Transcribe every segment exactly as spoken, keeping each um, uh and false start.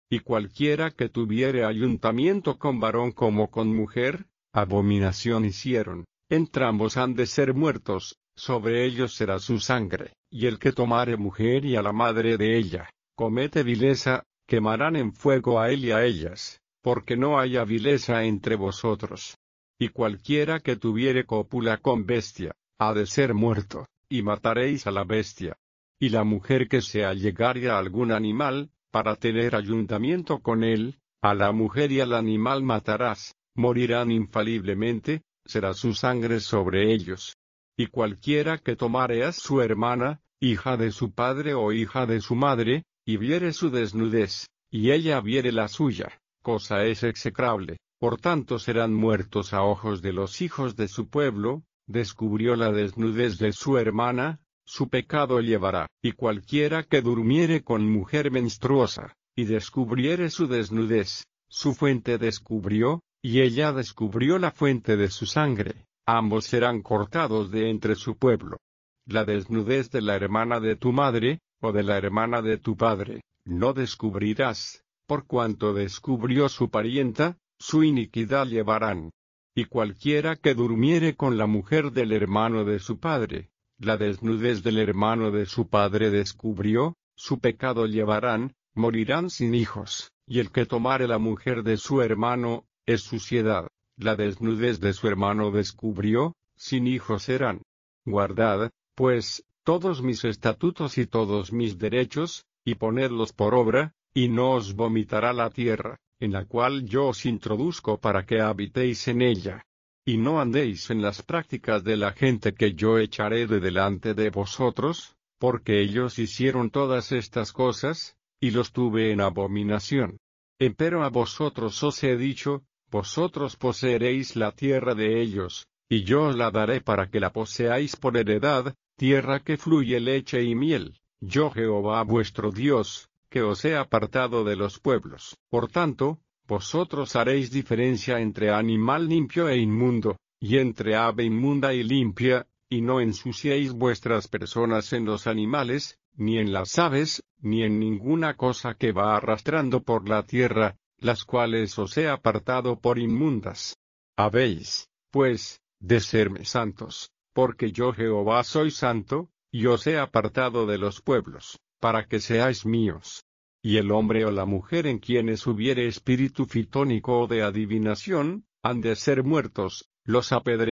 Y cualquiera que tuviere ayuntamiento con varón como con mujer, abominación hicieron, entrambos han de ser muertos, sobre ellos será su sangre, y el que tomare mujer y a la madre de ella, comete vileza, quemarán en fuego a él y a ellas, porque no haya vileza entre vosotros. Y cualquiera que tuviere cópula con bestia, ha de ser muerto, y mataréis a la bestia. Y la mujer que se allegare a algún animal, para tener ayuntamiento con él, a la mujer y al animal matarás, morirán infaliblemente, será su sangre sobre ellos. Y cualquiera que tomare a su hermana, hija de su padre o hija de su madre, y viere su desnudez, y ella viere la suya, cosa es execrable, por tanto serán muertos a ojos de los hijos de su pueblo, descubrió la desnudez de su hermana, su pecado llevará. Y cualquiera que durmiere con mujer menstruosa, y descubriere su desnudez, su fuente descubrió, y ella descubrió la fuente de su sangre, ambos serán cortados de entre su pueblo. La desnudez de la hermana de tu madre, o de la hermana de tu padre, no descubrirás, por cuanto descubrió su parienta, su iniquidad llevarán. Y cualquiera que durmiere con la mujer del hermano de su padre, la desnudez del hermano de su padre descubrió, su pecado llevarán, morirán sin hijos, y el que tomare la mujer de su hermano, es suciedad, la desnudez de su hermano descubrió, sin hijos serán. Guardad, pues, todos mis estatutos y todos mis derechos, y ponedlos por obra, y no os vomitará la tierra, en la cual yo os introduzco para que habitéis en ella. Y no andéis en las prácticas de la gente que yo echaré de delante de vosotros, porque ellos hicieron todas estas cosas, y los tuve en abominación. Empero a vosotros os he dicho, vosotros poseeréis la tierra de ellos, y yo os la daré para que la poseáis por heredad, tierra que fluye leche y miel, yo Jehová vuestro Dios, que os he apartado de los pueblos. Por tanto, vosotros haréis diferencia entre animal limpio e inmundo, y entre ave inmunda y limpia, y no ensuciéis vuestras personas en los animales, ni en las aves, ni en ninguna cosa que va arrastrando por la tierra, las cuales os he apartado por inmundas. Habéis, pues, de serme santos, porque yo Jehová soy santo, y os he apartado de los pueblos, para que seáis míos. Y el hombre o la mujer en quienes hubiere espíritu fitónico o de adivinación, han de ser muertos, los apedrearé.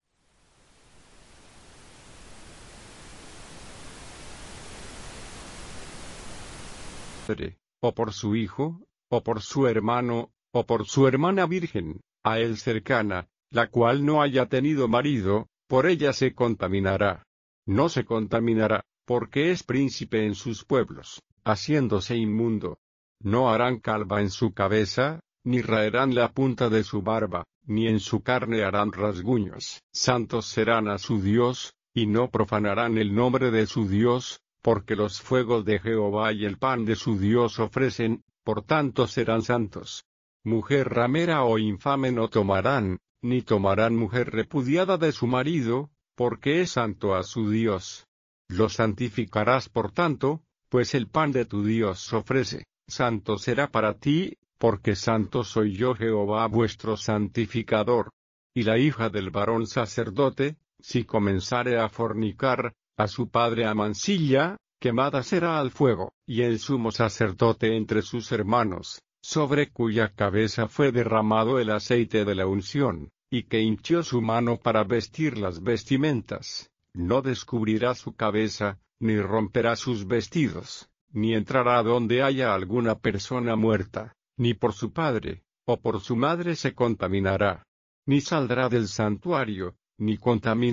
O por su hijo, o por su hermano, o por su hermana virgen, a él cercana, la cual no haya tenido marido, por ella se contaminará. No se contaminará, porque es príncipe en sus pueblos, haciéndose inmundo. No harán calva en su cabeza, ni raerán la punta de su barba, ni en su carne harán rasguños. Santos serán a su Dios, y no profanarán el nombre de su Dios, porque los fuegos de Jehová y el pan de su Dios ofrecen, por tanto serán santos. Mujer ramera o infame no tomarán, ni tomarán mujer repudiada de su marido, porque es santo a su Dios. Lo santificarás por tanto, pues el pan de tu Dios ofrece. Santo será para ti, porque santo soy yo Jehová vuestro santificador. Y la hija del varón sacerdote, si comenzare a fornicar, a su padre amancilla, quemada será al fuego. Y el sumo sacerdote entre sus hermanos, sobre cuya cabeza fue derramado el aceite de la unción, y que hinchió su mano para vestir las vestimentas, no descubrirá su cabeza, ni romperá sus vestidos, ni entrará donde haya alguna persona muerta, ni por su padre, o por su madre se contaminará, ni saldrá del santuario, ni contaminará.